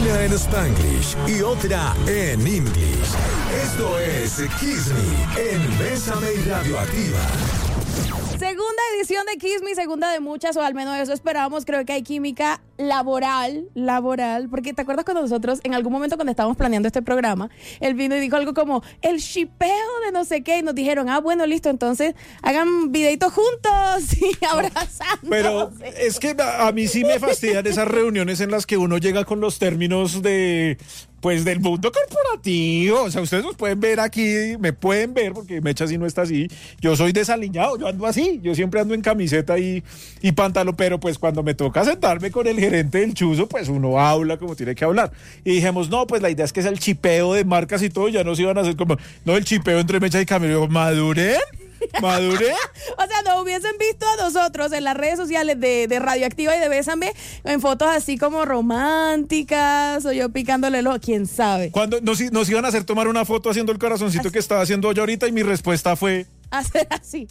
Una en Spanglish y otra en English. Esto es Kiss Me en Bésame y Radioactiva. Segunda edición de Kiss Me, segunda de muchas, o al menos eso esperábamos. Creo que hay química laboral, porque ¿te acuerdas cuando nosotros, en algún momento cuando estábamos planeando este programa, él vino y dijo algo como, el shipeo de no sé qué, y nos dijeron, bueno, listo, entonces hagan videitos juntos y abrazándose. Pero es que a mí sí me fastidian esas reuniones en las que uno llega con los términos de... Pues del mundo corporativo, o sea, ustedes nos pueden ver aquí, me pueden ver, porque Mecha sí no está así, yo soy desaliñado, yo ando así, yo siempre ando en camiseta y pantalón, pero pues cuando me toca sentarme con el gerente del chuzo, pues uno habla como tiene que hablar, y dijimos, no, pues la idea es que es el chipeo de marcas y todo, ya nos iban a hacer como, no, el chipeo entre Mecha y Camilo, ¿maduren? O sea, nos hubiesen visto a nosotros en las redes sociales de Radioactiva y de Bésame en fotos así como románticas o yo picándole el ojo, quién sabe. Cuando nos iban a hacer tomar una foto haciendo el corazoncito que estaba haciendo yo ahorita y mi respuesta fue... hacer así.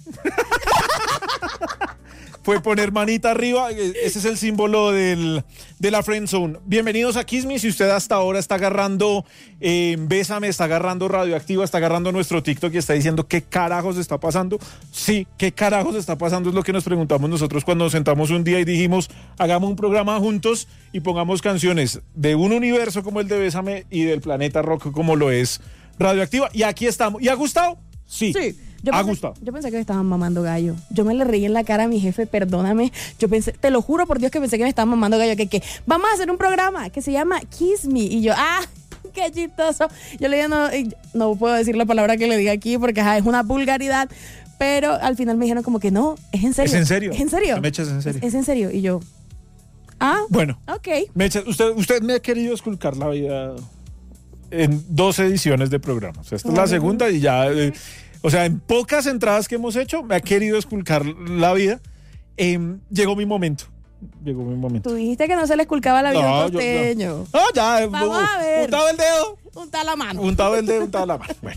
Fue poner manita arriba, ese es el símbolo de la friend zone. Bienvenidos a Kiss Me, si usted hasta ahora está agarrando Bésame, está agarrando Radioactiva, está agarrando nuestro TikTok y está diciendo ¿qué carajos está pasando? Sí, ¿qué carajos está pasando? Es lo que nos preguntamos nosotros cuando nos sentamos un día y dijimos, hagamos un programa juntos y pongamos canciones de un universo como el de Bésame y del planeta rock como lo es Radioactiva. Y aquí estamos. ¿Y ha gustado? Sí. Yo pensé que me estaban mamando gallo. Yo me le reí en la cara a mi jefe, perdóname. Yo pensé, te lo juro por Dios que pensé que me estaban mamando gallo, que vamos a hacer un programa que se llama Kiss Me. Y yo, qué chistoso. Yo le dije, no puedo decir la palabra que le diga aquí porque es una vulgaridad. Pero al final me dijeron como que no, es en serio. ¿Es en serio? ¿Es en serio? Me echas en serio. Es en serio. Y yo, bueno. ok. Mecha, usted me ha querido esculcar la vida en 2 ediciones de programa. O sea, esta es la segunda y ya... o sea, en pocas entradas que hemos hecho, me ha querido esculcar la vida. Llegó mi momento. Tú dijiste que no se le esculcaba la vida al costeño. No, ya. Vamos a ver. Untado el dedo. Unta la mano. Untado el dedo, untada la mano. Bueno.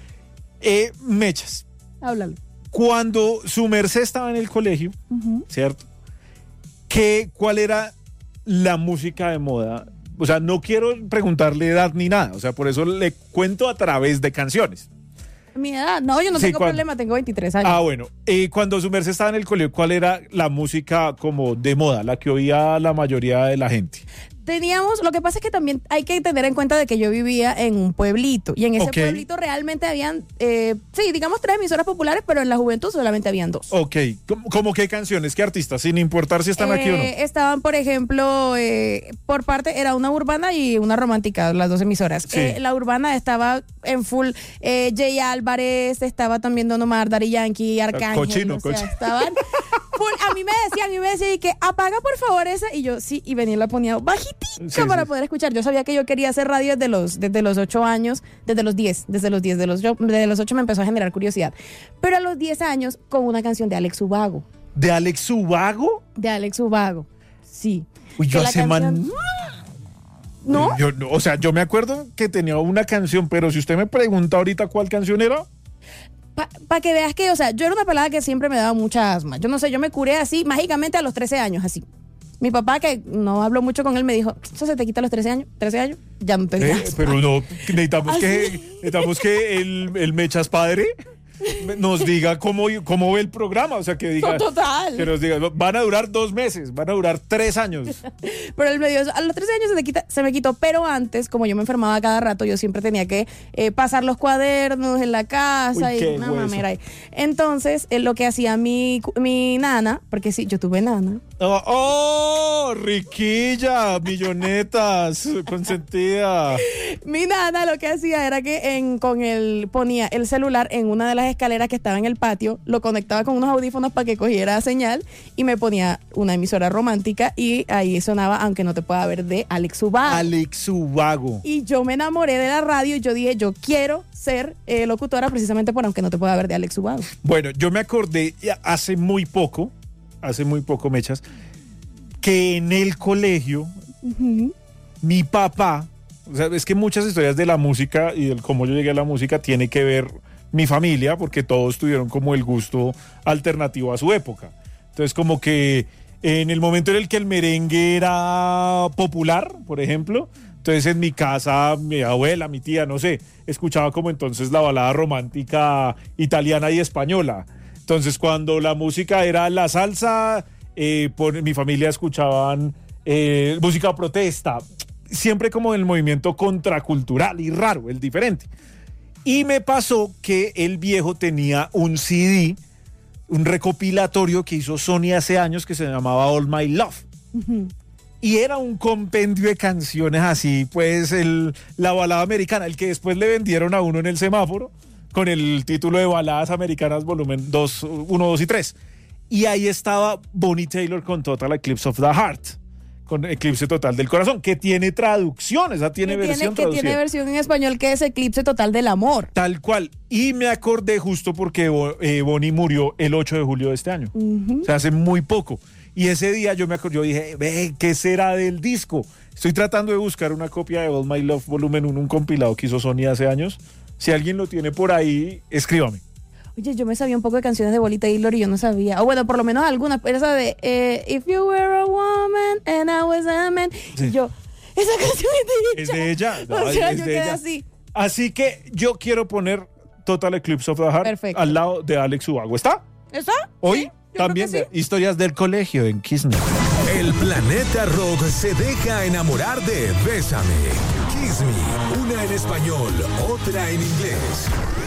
Mechas. Háblalo. Cuando su merced estaba en el colegio, ¿cierto? ¿Cuál era la música de moda? O sea, no quiero preguntarle edad ni nada. O sea, por eso le cuento a través de canciones. Mi edad, no, yo no tengo problema, tengo 23 años. Bueno, cuando su merced estaba en el colegio, ¿cuál era la música como de moda, la que oía la mayoría de la gente? Lo que pasa es que también hay que tener en cuenta de que yo vivía en un pueblito y en ese pueblito realmente habían, digamos 3 emisoras populares, pero en la juventud solamente habían 2. Ok, ¿cómo qué canciones, qué artistas, sin importar si están aquí o no? Estaban, por ejemplo, por parte, era una urbana y una romántica, las 2 emisoras. Sí. La urbana estaba en full, Jay Álvarez, estaba también Don Omar, Daddy Yankee, Arcángel. Cochino. Estaban full, a mí me decían que apaga por favor esa, y yo sí, y venía y la ponía bajita para poder escuchar. Yo sabía que yo quería hacer radio desde los 8 años, desde los 10, desde los 8 me empezó a generar curiosidad. Pero a los 10 años con una canción de Alex Ubago. ¿De Alex Ubago? De Alex Ubago, sí. Uy, yo hace ¿No? O sea, yo me acuerdo que tenía una canción, pero si usted me pregunta ahorita cuál canción era... Para que veas que, o sea, yo era una pelada que siempre me daba mucha asma. Yo no sé, yo me curé así mágicamente a los 13 años, así. Mi papá, que no habló mucho con él, me dijo, eso se te quita a los 13 años, ya no te asma. Pero no, necesitamos que el Mechas padre nos diga cómo ve el programa, o sea, que diga, total, que nos diga, van a durar 2 meses, van a durar 3 años. Pero él me dijo, a los 13 años se me quitó, pero antes, como yo me enfermaba cada rato, yo siempre tenía que pasar los cuadernos en la casa. Uy, y una mamera ahí. Entonces, lo que hacía mi nana, porque sí, yo tuve nana. Oh, riquilla, millonetas, consentida. Mi nana lo que hacía era que ponía el celular en una de las escaleras que estaba en el patio, lo conectaba con unos audífonos para que cogiera señal y me ponía una emisora romántica y ahí sonaba Aunque no te pueda ver de Alex Ubago. Alex Ubago. Y yo me enamoré de la radio y yo dije, yo quiero ser locutora precisamente por Aunque no te pueda ver de Alex Ubago. Bueno, yo me acordé hace muy poco, Mechas, que en el colegio mi papá, o sea, es que muchas historias de la música y del cómo yo llegué a la música tiene que ver mi familia, porque todos tuvieron como el gusto alternativo a su época. Entonces, como que en el momento en el que el merengue era popular, por ejemplo, Entonces en mi casa, mi abuela, mi tía, no sé, escuchaba como entonces la balada romántica italiana y española. Entonces cuando la música era la salsa, mi familia escuchaban música protesta, siempre como el movimiento contracultural y raro, el diferente. Y me pasó que el viejo tenía un CD, un recopilatorio que hizo Sony hace años que se llamaba All My Love. Uh-huh. Y era un compendio de canciones así, pues la balada americana, el que después le vendieron a uno en el semáforo con el título de Baladas Americanas volumen 2, 1, 2 y 3. Y ahí estaba Bonnie Taylor con Total Eclipse of the Heart, con Eclipse Total del Corazón, que tiene traducción, esa tiene versión traducida. Que tiene versión en español, que es Eclipse Total del Amor. Tal cual. Y me acordé justo porque Bonnie murió el 8 de julio de este año. Uh-huh. O sea, hace muy poco. Y ese día yo dije, ve, ¿qué será del disco? Estoy tratando de buscar una copia de All My Love volumen 1, un compilado que hizo Sony hace años. Si alguien lo tiene por ahí, escríbame. Oye, yo me sabía un poco de canciones de Bonnie Taylor y yo no sabía. O bueno, por lo menos algunas. Pero esa de If You Were a Woman and I Was a Man. Sí. Yo, esa canción es de ella. No, o sea, yo quedé así. Así que yo quiero poner Total Eclipse of the Heart. Perfecto. Al lado de Alex Ubago. ¿Está? ¿Está? Hoy sí, también sí. Historias del colegio en Kiss Me. El planeta rock se deja enamorar de Bésame. Kiss Me, una en español, otra en inglés.